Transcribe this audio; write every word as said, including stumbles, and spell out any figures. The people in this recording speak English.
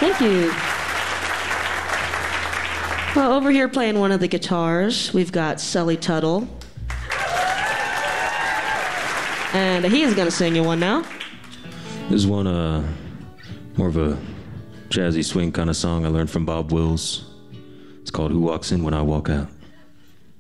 Thank you. Well, over here playing one of the guitars, we've got Sully Tuttle. And he's gonna sing you one now. This is one, uh, more of a jazzy swing kind of song I learned from Bob Wills. It's called Who Walks In When I Walk Out.